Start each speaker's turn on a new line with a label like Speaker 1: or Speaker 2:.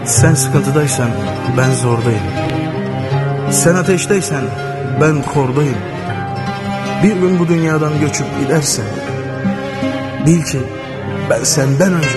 Speaker 1: Sen sıkıntıdaysan ben zordayım. Sen ateşteysen ben kordayım. Bir gün bu dünyadan göçüp gidersen bil ki ben senden önce